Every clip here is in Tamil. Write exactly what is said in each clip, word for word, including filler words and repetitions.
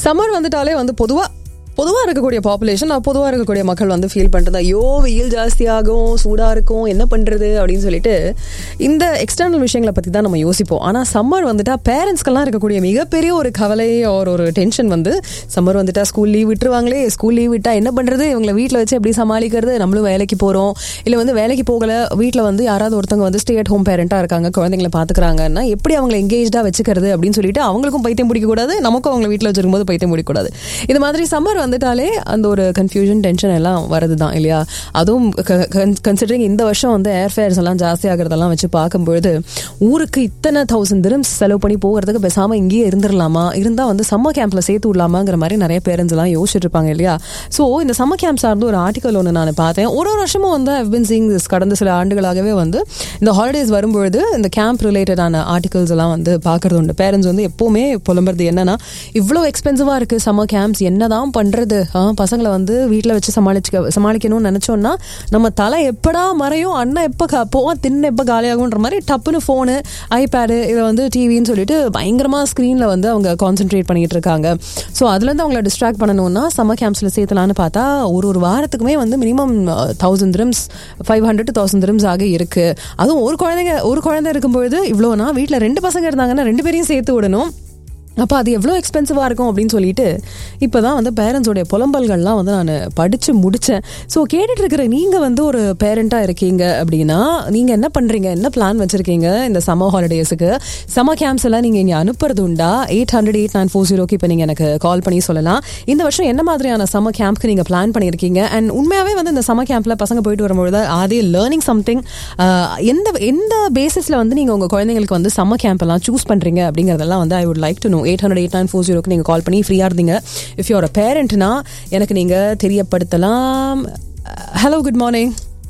சம்மர் வந்துட்டாலே வந்து பொதுவா பொதுவாக இருக்கக்கூடிய பாப்புலேஷன் பொதுவாக இருக்கக்கூடிய மக்கள் வந்து ஃபீல் பண்ணுறது, ஐயோ வெயில் ஜாஸ்தியாகும், சூடாக இருக்கும், என்ன பண்ணுறது அப்படின்னு சொல்லிட்டு இந்த எக்ஸ்டர்னல் விஷயங்களை பற்றி தான் நம்ம யோசிப்போம். ஆனால் சம்மர் வந்துட்டா பேரண்ட்ஸ்க்கெல்லாம் இருக்கக்கூடிய மிகப்பெரிய ஒரு கவலை ஒரு ஒரு டென்ஷன் வந்து சம்மர் வந்துட்டா ஸ்கூல் லீவ் விட்டுருவாங்களே, ஸ்கூல் லீவ் விட்டால் என்ன பண்ணுறது, இவங்களை வீட்டில் வச்சு எப்படி சமாளிக்கிறது, நம்மளும் வேலைக்கு போகிறோம் இல்லை வந்து வேலைக்கு போகலை, வீட்டில் வந்து யாராவது ஒருத்தவங்க வந்து ஸ்டே அட் ஹோம் பேரண்ட்டாக இருக்காங்க, குழந்தைங்களை பார்த்துக்கிறாங்கன்னா எப்படி அவங்களை எங்கேஜாக வச்சுக்கிறது அப்படின்னு சொல்லிட்டு அவங்களுக்கும் பைத்தியம் பிடிக்கக்கூடாது, நமக்கும் அவங்க வீட்டில் வச்சிருக்கும்போது பைத்தியம் பிடிக்கக்கூடாது. இது மாதிரி சம்மர் வந்துட்டாலே அந்த ஒரு கன்ஃபியூஷன் டென்ஷன் எல்லாம் வருது தான் இல்லையா? அதுவும் கன்சிடரிங் இந்த வருஷம் வந்து ஏர்ஃபேர்ஸ் எல்லாம் ஜாஸ்தி ஆகிறதெல்லாம் வச்சு பார்க்கும்பொழுது ஊருக்கு இத்தனை தௌசண்ட் திரம்ஸ் செலவு பண்ணி போகிறதுக்கு பேசாமல் இங்கேயே இருந்துடலாமா, இருந்தால் வந்து சம்மர் கேம்பில் சேர்த்து விடலாமாங்கிற மாதிரி நிறைய பேரண்ட்ஸ் எல்லாம் யோசிச்சுட்டு இருப்பாங்க இல்லையா? ஸோ இந்த சம்மர் கேம்ப் சார்ந்து ஒரு ஆர்டிக்கல் ஒன்று நான் பார்த்தேன். ஒரு ஒரு வருஷமும் வந்து ஐவ் பின் சீயிங் திஸ், கடந்த சில ஆண்டுகளாகவே வந்து இந்த ஹாலிடேஸ் வரும்பொழுது இந்த கேம்ப் ரிலேட்டடான ஆர்டிகல்ஸ் எல்லாம் வந்து பார்க்கறது உண்டு. பேரண்ட்ஸ் வந்து எப்போவுமே புலம்புறது என்னன்னா, இவ்வளோ எக்ஸ்பென்சிவாக இருக்குது சம்மர் கேம்ப்ஸ், என்னதான் பண்ணுறது, பசங்களை வந்து வீட்டில் வச்சு சமாளிச்சு சமாளிக்கணும்னு நினச்சோன்னா நம்ம தலை எப்படா மறையும், அண்ணன் எப்போ போவோம், தின்னு எப்போ காலியாகுன்ற மாதிரி டப்புன்னு ஃபோனு, ஐபேடு, இதை வந்து டிவின்னு சொல்லிட்டு பயங்கரமாக ஸ்க்ரீனில் வந்து அவங்க கான்சென்ட்ரேட் பண்ணிகிட்டு இருக்காங்க. ஸோ அதுலேருந்து அவங்கள டிஸ்ட்ராக்ட் பண்ணணும்னா சம்மர் கேம்ப்ஸில் சேர்த்தலான்னு பார்த்தா ஒரு ஒரு வாரத்துக்குமே வந்து minimum thousand dirhams five hundred to thousand dirhams ஆக இருக்குது. அதுவும் ஒரு குழந்தைங்க ஒரு குழந்தை இருக்கும்பொழுது இவ்வளோனா, வீட்டில் ரெண்டு பசங்க இருந்தாங்கன்னா ரெண்டு பேரையும் சேர்த்து விடணும். அப்போ அது எவ்வளோ எக்ஸ்பென்சிவாக இருக்கும் அப்படின்னு சொல்லிட்டு இப்போ தான் வந்து பேரண்ட்ஸோடைய புலம்பல்கள்லாம் வந்து நான் படித்து முடித்தேன். ஸோ கேட்டுட்டு இருக்கிற நீங்கள் வந்து ஒரு பேரண்ட்டாக இருக்கீங்க அப்படின்னா நீங்கள் என்ன பண்ணுறீங்க, என்ன பிளான் வச்சுருக்கீங்க இந்த சம்மர் ஹாலிடேஸுக்கு? சம்மர் கேம்ப்ஸ் எல்லாம் நீங்கள் இங்கே அனுப்புறது உண்டா? Eight hundred eight nine four ஜீரோக்கு இப்போ நீங்கள் எனக்கு கால் பண்ணி சொல்லலாம். இந்த வருஷம் என்ன மாதிரியான சம்மர் கேம்ப்க்கு நீங்கள் பிளான் பண்ணியிருக்கீங்க? அண்ட் உண்மையாகவே வந்து இந்த சம்மர் கேம்பில் பசங்க போயிட்டு வரும்பொழுது அதே லேர்னிங் சம்திங் எந்த எந்த பேசிஸில் வந்து நீங்கள் உங்கள் குழந்தைங்களுக்கு வந்து சம்மர் கேம்ப் எல்லாம் சூஸ் பண்ணுறீங்க அப்படிங்கிறதெல்லாம் வந்து I would like to know. Eight hundred eight nine four ஜீரோக்கு நீங்கள் கால் பண்ணி ஃப்ரீயாக இருந்தீங்க இஃப் யூ ஆர் அ பேரண்ட்னா எனக்கு நீங்கள் தெரியப்படுத்தலாம். Hello, good morning.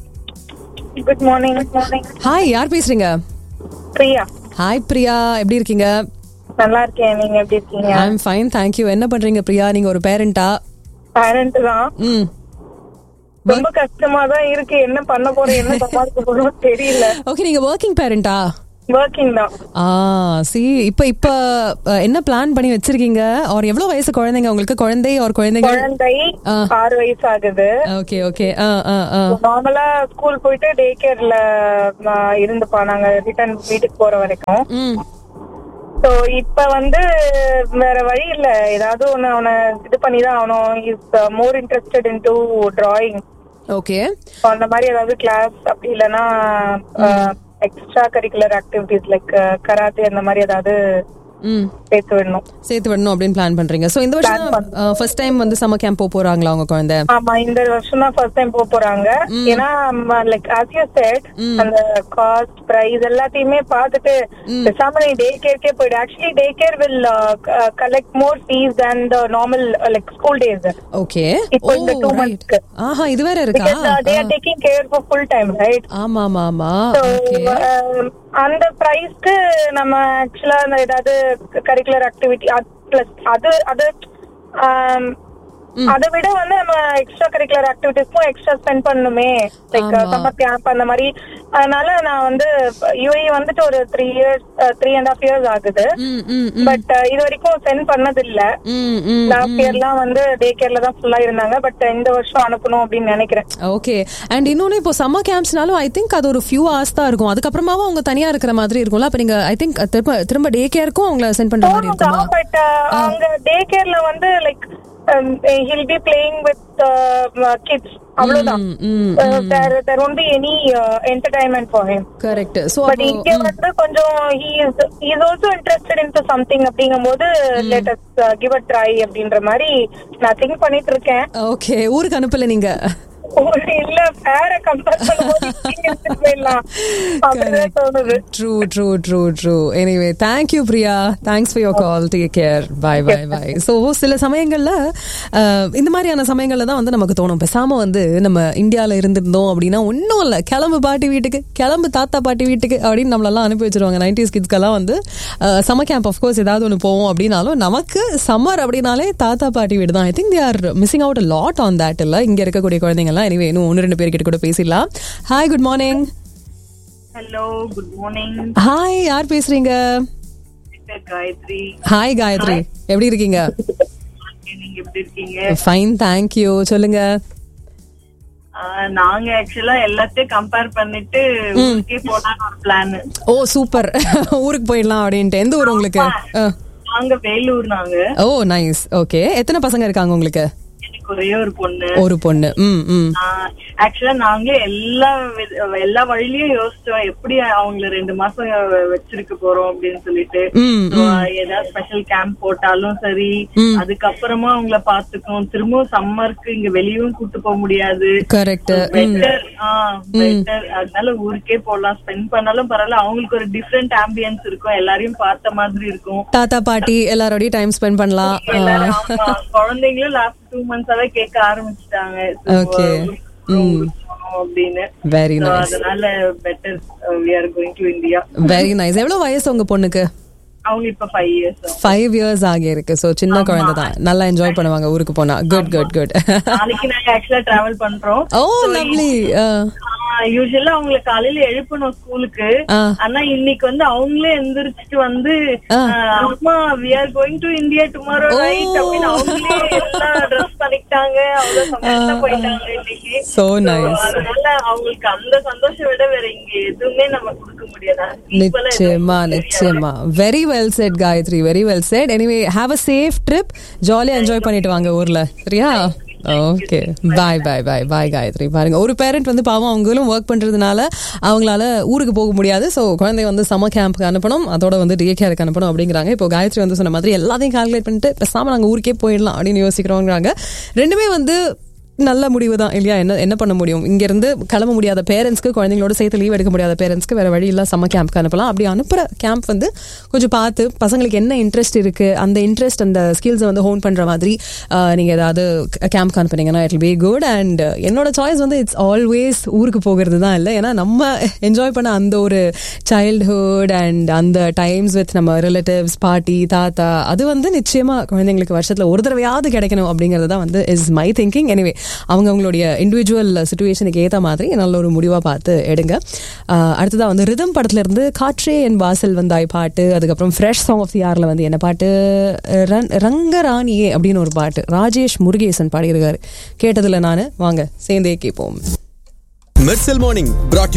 Good morning. Hi, யார் பேசுறீங்க? பிரியா. ஹாய் பிரியா, எப்படி இருக்கீங்க? நல்லா இருக்கேன், நீங்க எப்படி இருக்கீங்க? ஐ அம் ஃபைன், தேங்க் யூ. என்ன பண்றீங்க பிரியா? நீங்க ஒரு பேரண்டா? பேரண்ட் தான். ம், ரொம்ப கஷ்டமா தான் இருக்கு. என்ன பண்ண போறேன், என்ன சமாளிக்க போறோம் தெரியல. ஓகே, நீங்க வொர்க்கிங் பேரண்டா? வொர்க்கிங் தான். ஆ, சி இப்ப இப்ப என்ன பிளான் பண்ணி வச்சிருக்கீங்க? ஒரு எவ்வளவு வயசு குழந்தைங்க உங்களுக்கு? குழந்தை ஒரு குழந்தைங்க? குழந்தை ஆறு வயசு ஆகுது. Okay okay. நார்மலா ஸ்கூல் போயிட்டு டே கேர்ல இருந்துப்பா நாங்க ரிட்டர்ன் வீட்டுக்கு போற வரைக்கும். சோ இப்ப வந்து வேற வழி இல்ல, ஏதாவது ஒண்ணு அவனை இது பண்ணிதான் அவனும் is more interested in to drawing. Okay, அந்த மாதிரி ஏதாவது கிளாஸ் அப்படி இல்லைன்னா extra curricular activities like karate அந்த மாதிரி ஏதாவது சேர்த்து விடணும் சேர்த்து விடணும் அப்படின்னு பிளான் பண்றீங்க. சோ இந்த வருஷம் ஃபர்ஸ்ட் டைம் வந்து சம்மர் கேம்ப் போக போறாங்களா உங்க குழந்தை? ஆமா, இந்த வருஷம் தான் ஃபர்ஸ்ட் டைம் போக போறாங்க. ஏன்னா லைக் as you said அந்த காஸ்ட் பிரைஸ் எல்லாத்தையுமே பார்த்துட்டு பேசாம நீ டே கேர்க்கே போயிடு. Actually day care will collect more fees than the normal like school days. Okay, இப்போ இந்த two months. ஆஹா, இது வேற இருக்கா? they are taking care for full time, right? ஆமா ஆமா ஆமா. ஓகே, அந்த பிரைஸ்க்கு நம்ம ஆக்சுவலா ஏதாவது கரிக்குலர் ஆக்டிவிட்டி பிளஸ் அது அது அதை விட வந்து நம்ம எக்ஸ்ட்ரா கரிக்குலர் ஆக்டிவிட்டிஸ்க்கும் எக்ஸ்ட்ரா ஸ்பெண்ட் பண்ணணுமே, லைக் சம்மர் கேம்ப் அந்த மாதிரி. அதனால நான் வந்து யூஏ வந்துட்டு ஒரு three years three and half years ஆகுது. பட் இது வரைக்கும் சென்ட் பண்ணது இல்ல. லாஸ்ட் இயர்லாம் வந்து டே கேர்ல தான் ஃபுல்லா இருந்தாங்க. பட் இந்த வருஷம் அனுப்பணும் அப்படின்னு நினைக்கிறேன். ஓகே, அண்ட் இன்னொன்னு இப்போ சம்மர் கேம்ப்ஸ்னாலும் ஐ திங்க் அது ஒரு ஃபியூ ஹவர்ஸ் தான் இருக்கும். அதுக்கப்புறமாவும் அவங்க தனியா இருக்கிற மாதிரி இருக்கும்ல. அப்ப நீங்க ஐ திங்க் திரும்ப திரும்ப டே கேருக்கும் அவங்கள சென்ட் பண்ற மாதிரி இருக்குமா? பட் அவங்க டே கேர்ல வந்து like Um, he'll be playing with uh, kids. அவ்வளவுதான். there there won't be any uh, entertainment for him. Correct. So but இங்க வந்து கொஞ்சம் he is he is also interested into something அப்படிங்கும்போது let us uh, give a try அப்படின்ற மாதிரி நான் திங்க் பண்ணிட்டு இருக்கேன். ஓகே, ஊருக்கு அனுப்பல நீங்க? இல்ல, பேர கம்பேர் பண்ணும்போது போயிடலாம் அப்படிதான் தோணுது. True true true true. Anyway, thank you Priya, thanks for your call. Take care, by by by. So சில சமயங்கள்ல இந்த மாதிரியான சமயங்கள்ல தான் வந்து நமக்கு தோணும் பேசாம வந்து நம்ம இந்தியாவில் இருந்திருந்தோம் அப்படின்னா ஒன்றும் இல்லை, கிளம்பு பாட்டி வீட்டுக்கு, கிளம்பு தாத்தா பாட்டி வீட்டுக்கு அப்படின்னு நம்மளெல்லாம் அனுப்பி வச்சிருவாங்க. நைன்டிஸ் கிட்ஸ்க்கெல்லாம் வந்து சம்மர் கேம்ப் ஆஃப்கோர்ஸ் ஏதாவது ஒன்று போவோம் அப்படின்னாலும் நமக்கு சம்மர் அப்படின்னாலே தாத்தா பாட்டி வீடு தான். I think they are missing out a lot on that. இல்லை, இங்கே இருக்கக்கூடிய குழந்தைங்கள்லாம். எனிவே, இன்னும் ஒன்று ரெண்டு பேர்கிட்ட கூட பேசிடலாம். Hi, good morning. Hello, good morning. Hi, யார் பேசுறீங்க? காயத்ரி. ஹாய் காயத்ரி, எப்படி இருக்கீங்க? நீங்க எப்படி இருக்கீங்க? Fine, thank you. சொல்லுங்க. நாங்க ஆக்சுவலா எல்லாத்தையும் கம்பேர் பண்ணிட்டு ஊருக்கே போலான்னு ஒரு பிளான். ஓ சூப்பர், ஊருக்கு போயிடலாம் அப்படின்ட்டு. எந்த ஊர் உங்களுக்கு? நாங்க வேலூர். நாங்க ஓ நைஸ். ஓகே, எத்தனை பசங்க இருக்காங்க உங்களுக்கு? ஒரே ஒரு பொண்ணு. ஒரு பொண்ணு. ம் ம். ஆக்சுவலா நாங்களே எல்லா எல்லா வழியிலயும் யோசிச்சோம் எப்படி அவங்கள ரெண்டு மாசம் வச்சிருக்க போறோம் அப்படின்னு சொல்லிட்டு. ஏதாவது ஸ்பெஷல் கேம்ப் போட்டாலும் சரி, அதுக்கப்புறமா அவங்கள பாத்துக்கணும். திரும்பவும் சம்மருக்கு இங்க வெளியும் கூட்டு போக முடியாது. கரெக்ட். பெட்டர் பெட்டர் அதனால ஊருக்கே போலாம். ஸ்பெண்ட் பண்ணாலும் பரவாயில்ல, அவங்களுக்கு ஒரு டிஃப்ரெண்ட் ஆம்பியன்ஸ் இருக்கும், எல்லாரையும் பார்த்த மாதிரி இருக்கும். தாத்தா பாட்டி எல்லாரோடய டைம் ஸ்பெண்ட் பண்ணலாம். குழந்தைங்களும் லாஸ்ட் டூ மந்த்ஸாவே கேட்க ஆரம்பிச்சுட்டாங்க அப்படின்னு. Very nice. அதனால better we are going to India. Very nice. எவ்வளவு வயசு உங்க பொண்ணுக்கு? அவங்க இப்ப ஃபைவ் இயர்ஸ் ஃபைவ் இயர்ஸ் ஆகி இருக்கு. சோ சின்ன குழந்தை தான், நல்லா என்ஜாய் பண்ணுவாங்க ஊருக்கு போனா. Good good good. நாளைக்கு நாங்க ஆக்சுவலா டிராவல் பண்றோம். ஓ லவ்லி. யூசுவலா அவங்களை காலையில எழுப்பணும் ஸ்கூலுக்கு. ஆனா இன்னைக்கு வந்து அவங்களே எந்திரிச்சிட்டு வந்து அம்மா we are going to India tomorrow night அப்படின்னு அவங்களே எல்லாம் ட்ரெஸ் பண்ணிக்கிட்டாங்க. அவ்வளவு சந்தோஷமா போயிட்டாங்க இன்னைக்கு. So nice. அதனால அவங்களுக்கு அந்த சந்தோஷம் விட வேற இங்க எதுவுமே நம்ம கொடுக்க முடியாது. நிச்சயமா நிச்சயமா. Very well set Gayatri, very well set. Anyway have a safe trip, ஜாலியா என்ஜாய் பண்ணிட்டு வாங்க ஊர்ல. சரியா? ஓகே, பாய் பாய் பாய் பாய் காயத்ரி. பாருங்க, ஒரு பேரண்ட் வந்து பாவம் அவங்களும் ஒர்க் பண்றதுனால அவங்களால ஊருக்கு போக முடியாது. ஸோ குழந்தை வந்து சம்மர் கேம்ப்க்கு அனுப்பணும், அதோட வந்து டே கேருக்கு அனுப்பணும் அப்படிங்கிறாங்க. இப்போ காயத்ரி வந்து சொன்ன மாதிரி எல்லாத்தையும் கால்குலேட் பண்ணிட்டு பேசாம நாங்கள் ஊருக்கே போயிடலாம் அப்படின்னு யோசிக்கிறோங்கிறாங்க. ரெண்டுமே வந்து நல்ல முடிவு தான் இல்லையா? என்ன என்ன பண்ண முடியும்? இங்கிருந்து கிளம்ப முடியாத பேரண்ட்ஸ்க்கு, குழந்தைங்களோட சேர்த்து லீவ் எடுக்க முடியாத பேரண்ட்ஸ்க்கு வேற வழி இல்லை, சம்மர் கேம்ப்க்கு அனுப்பலாம். அப்படி அனுப்புற கேம்ப் வந்து கொஞ்சம் பார்த்து பசங்களுக்கு என்ன இன்ட்ரெஸ்ட் இருக்கு, அந்த இன்ட்ரெஸ்ட் அந்த ஸ்கில்ஸை வந்து ஹோன் பண்ற மாதிரி நீங்க ஏதாவது கேம்ப்க்கு அனுப்புனீங்கன்னா it will be good. And என்னோட சாய்ஸ் வந்து இட்ஸ் ஆல்வேஸ் ஊருக்கு போகிறது தான். இல்லை, ஏன்னா நம்ம என்ஜாய் பண்ண அந்த ஒரு சைல்ட்ஹுட் அண்ட் அந்த டைம்ஸ் வித் நம்ம ரிலேட்டிவ்ஸ், பாட்டி தாத்தா, அது வந்து நிச்சயமா குழந்தைங்களுக்கு வருஷத்துல ஒரு தடவையாவது கிடைக்கணும் அப்படிங்கிறது தான் வந்து இஸ் மை திங்கிங். எனிவே அவங்க அவங்களுடைய இண்டிவிஜுவல் சிச்சுவேஷனுக்கு ஏற்ற மாதிரி நல்ல ஒரு முடிவாக பார்த்து எடுங்க. அடுத்ததாக வந்து ரிதம் படத்துல இருந்து காற்றே என் வாசல் வந்தாய் பாட்டு, அதுக்கப்புறம் ஃப்ரெஷ் சாங் ஆஃப் தி இயர்ல வந்து என்ன பாட்டு, ரங்கராணியே அப்படின்னு ஒரு பாட்டு ராஜேஷ் முருகேசன் பாடியிருக்காரு. கேட்டதில்ல நானு, வாங்க சேர்ந்தே கேட்போம். Mersal morning brought